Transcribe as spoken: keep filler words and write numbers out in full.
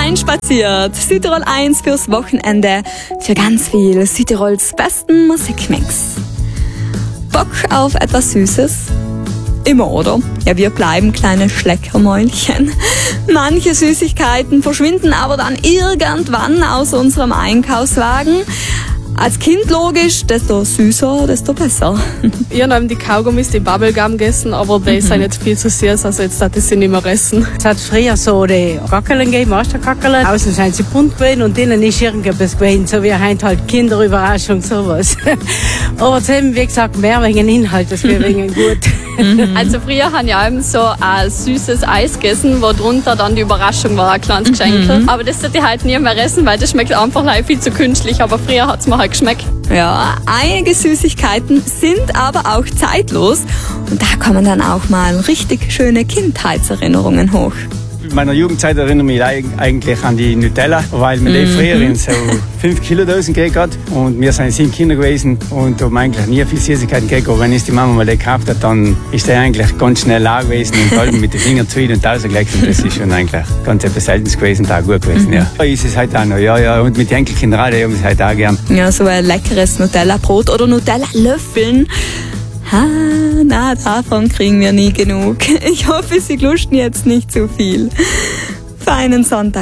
reinspaziert. Südtirol eins fürs Wochenende. Für ganz viel Südtirols besten Musikmix. Bock auf etwas Süßes? Immer, oder? Ja, wir bleiben kleine Schleckermäulchen. Manche Süßigkeiten verschwinden aber dann irgendwann aus unserem Einkaufswagen. Als Kind logisch, desto süßer, desto besser. Ich habe die Kaugummis, die Bubblegum gegessen, aber die mhm. sind jetzt viel zu süß, also jetzt darf ich sie nicht mehr essen. Es hat früher so die Kackeln gegeben, Masterkackeln. Außen sind sie bunt gewesen und innen ist irgendetwas gewesen, so wie heute halt Kinderüberraschung, sowas. Aber es haben, wie gesagt, mehr wegen Inhalt, das wäre wegen gut. Mhm. Also früher habe ich auch so ein süßes Eis gegessen, wo drunter dann die Überraschung war, ein kleines Geschenk. Mhm. Aber das sollte ich halt nie mehr essen, weil das schmeckt einfach viel zu künstlich. Aber früher hat es mir halt geschmeckt. Ja, einige Süßigkeiten sind aber auch zeitlos. Und da kommen dann auch mal richtig schöne Kindheitserinnerungen hoch. In meiner Jugendzeit erinnere ich mich eigentlich an die Nutella, weil wir mm-hmm. früher in so fünf Kilo Dosen gekriegt hat und wir sind sieben Kinder gewesen und haben eigentlich nie viel Süßigkeiten gekriegt. Aber wenn es die Mama mal gekauft hat, dann ist der eigentlich ganz schnell leer gewesen und halt mit den Fingern zu und rausgelegt und das ist schon eigentlich ganz etwas Seltenes gewesen und auch gut gewesen. Ja. Da ist es halt auch noch, ja, ja, und mit den Enkelkindern auch, die haben es halt auch gern. Ja, so ein leckeres Nutella-Brot oder Nutella-Löffeln. Ha, na, davon kriegen wir nie genug. Ich hoffe, Sie lusten jetzt nicht zu viel. Feinen Sonntag.